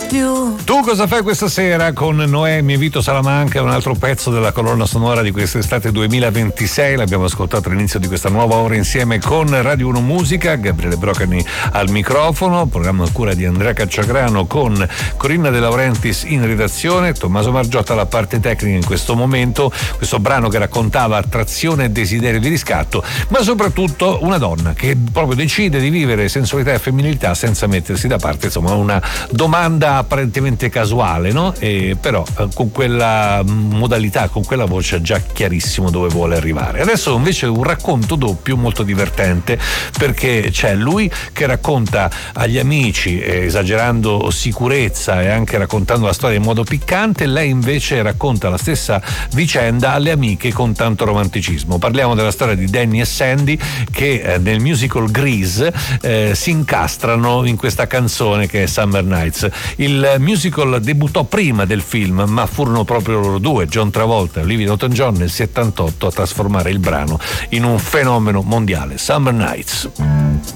più. Tu cosa fai questa sera con Noemi e Vito Salamanca? Un altro pezzo della colonna sonora di quest'estate 2026. L'abbiamo ascoltato all'inizio di questa nuova ora insieme con Radio 1 Musica. Gabriele Brocani al microfono, programma a cura di Andrea Cacciagrano con Corinna De Laurentiis in redazione, Tommaso Margiotta alla parte tecnica in questo momento. Questo brano che raccontava attrazione e desiderio di riscatto, ma soprattutto una donna che proprio decide di vivere sensualità e femminilità senza mettersi da parte, insomma, una domanda apparentemente casuale, no? E però con quella modalità, con quella voce già chiarissimo dove vuole arrivare. Adesso invece un racconto doppio molto divertente, perché c'è lui che racconta agli amici, esagerando sicurezza e anche raccontando la storia in modo piccante, lei invece racconta la stessa vicenda alle amiche con tanto romanticismo. Parliamo della storia di Danny e Sandy che nel musical Grease si incastrano in questa canzone che è Summer Nights. Il musical debuttò prima del film, ma furono proprio loro due, John Travolta e Olivia Newton-John, nel 78 a trasformare il brano in un fenomeno mondiale. Summer Nights.